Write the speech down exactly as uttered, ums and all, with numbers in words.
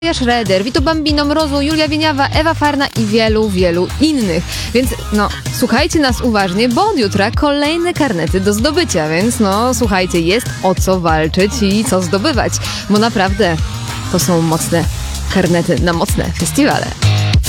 Schroeder, Vito Bambino, Mrozu, Julia Wieniawa, Ewa Farna i wielu, wielu innych. Więc no, słuchajcie nas uważnie, bo od jutra kolejne karnety do zdobycia, więc no, słuchajcie, jest o co walczyć i co zdobywać, bo naprawdę to są mocne karnety na mocne festiwale.